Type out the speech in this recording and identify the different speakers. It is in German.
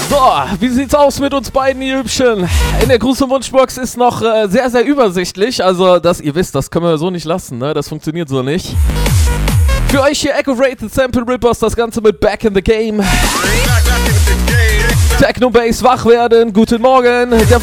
Speaker 1: So, wie sieht's aus mit uns beiden, ihr Hübschen? In der Gruß- und Wunschbox ist noch sehr, sehr übersichtlich. Also, ihr wisst, das können wir so nicht lassen, ne? Das funktioniert so nicht. Für euch hier Echo Rated Sample Rippers, das Ganze mit Back in the Game. Techno Bass wach werden, guten Morgen. Der